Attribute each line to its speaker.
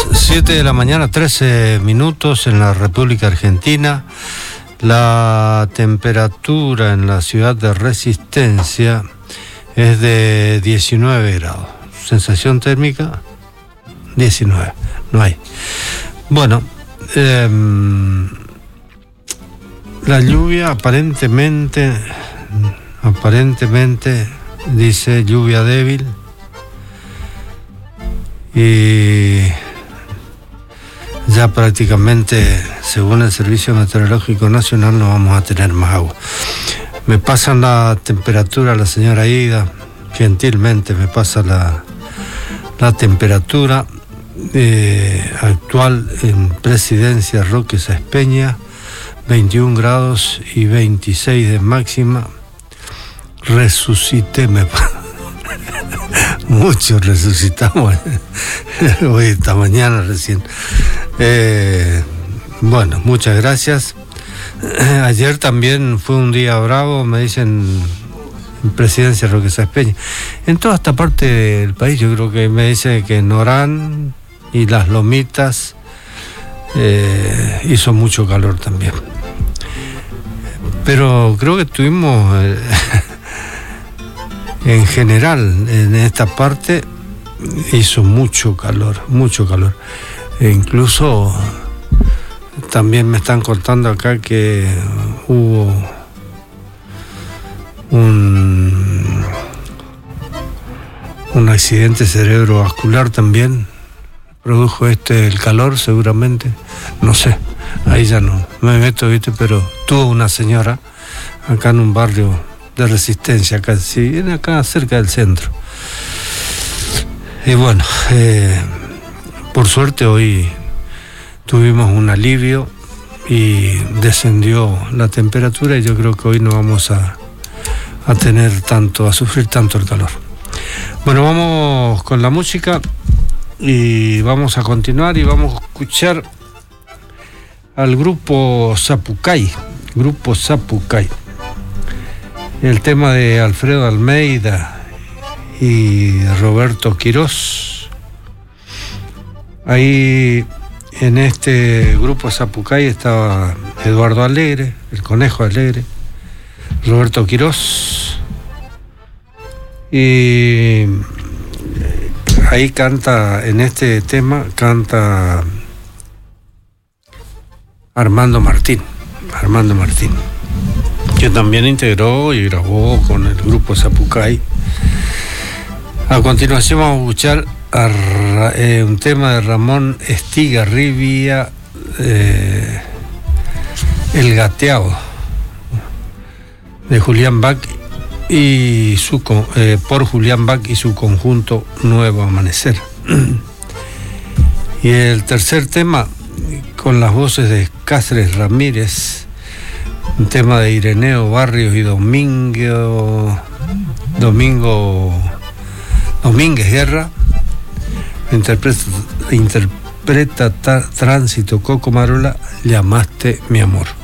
Speaker 1: 7 de la mañana, 13 minutos en la República Argentina. La temperatura en la ciudad de Resistencia es de 19 grados. Sensación térmica, 19. No hay. Bueno, la lluvia aparentemente dice lluvia débil. Y ya prácticamente, según el Servicio Meteorológico Nacional, no vamos a tener más agua. Me pasan la temperatura, la señora Ida, gentilmente me pasa la temperatura actual en Presidencia Roque Sáenz Peña, 21 grados y 26 de máxima. Resucité, muchos resucitamos hoy, esta mañana recién. Bueno, muchas gracias. Ayer también fue un día bravo, me dicen, en Presidencia Roque Sáenz Peña. En toda esta parte del país, yo creo que me dicen que en Orán y Las Lomitas hizo mucho calor también. Pero creo que tuvimos... En general, en esta parte hizo mucho calor. E incluso también me están contando acá que hubo un accidente cerebrovascular también. Produjo el calor seguramente. No sé, ahí ya no me meto, ¿viste? Pero tuvo una señora acá en un barrio de Resistencia, casi acá cerca del centro. Y bueno, por suerte hoy tuvimos un alivio y descendió la temperatura, y yo creo que hoy no vamos a sufrir tanto el calor. Bueno, vamos con la música y vamos a continuar y vamos a escuchar al grupo Zapucay. El tema de Alfredo Almeida y Roberto Quirós. Ahí en este grupo Zapucay estaba Eduardo Alegre, el Conejo Alegre, Roberto Quirós, y ahí en este tema canta Armando Martín, que también integró y grabó con el grupo Zapucay. A continuación vamos a escuchar un tema de Ramón Estigarribia, El Gateado, de Julián Bach por Julián Bach y su conjunto Nuevo Amanecer. Y el tercer tema, con las voces de Cáceres Ramírez, un tema de Ireneo Barrios y Domínguez Guerra, interpreta Tránsito Coco Marola, Llamaste mi amor.